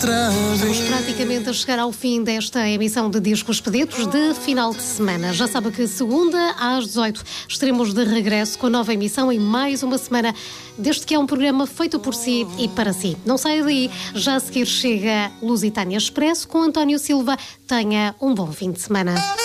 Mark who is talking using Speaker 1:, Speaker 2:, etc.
Speaker 1: Estamos praticamente a chegar ao fim desta emissão de Discos Pedidos de final de semana. Já sabe que segunda às 18 estaremos de regresso com a nova emissão em mais uma semana, desde que é um programa feito por si e para si. Não saia daí, já a seguir chega Lusitânia Expresso com António Silva. Tenha um bom fim de semana.